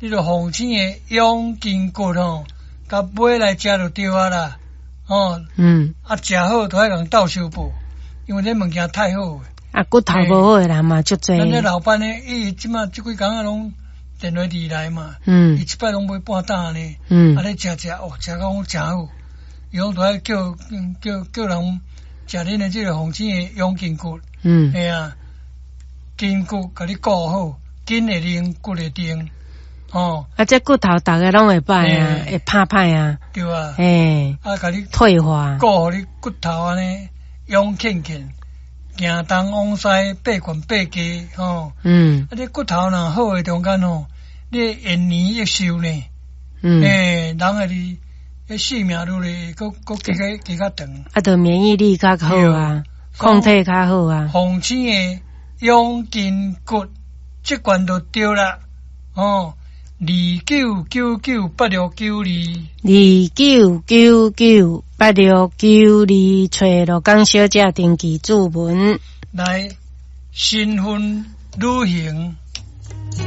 你著红青的养筋骨吼，甲买来食就对啊啦。食好都爱共斗相报，因为这物件太好。 骨头无好的人嘛，足济。 咱这老板呢，伊即马即几工啊拢电话里来嘛，伊一摆拢买半担呢，咧食，食到真好。伊讲都爱叫人食恁的这个红青的养筋骨。嘿啊，筋骨甲你顾好，筋会灵，骨会定。 这骨头大家拢会歹啊，会怕歹啊。 对啊。甲你退化， 顾好你骨头安尼养健健。行东往西，爬悬爬低，这骨头若好诶中间你延年益寿呢。人个你性命愈来搁加较长。 就免疫力较好啊，抗体较好啊。 红青诶养筋骨，这关就对啦。299982，29998692，找罗江小姐登记注文。来，新婚旅行